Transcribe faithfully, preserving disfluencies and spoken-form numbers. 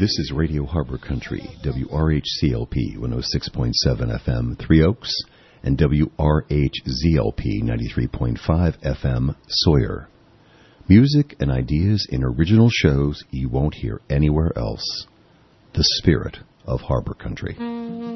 This is Radio Harbor Country, W R H C L P one oh six point seven F M, Three Oaks, and W R H Z L P ninety-three point five F M, Sawyer. Music and ideas in original shows you won't hear anywhere else. The spirit of Harbor Country.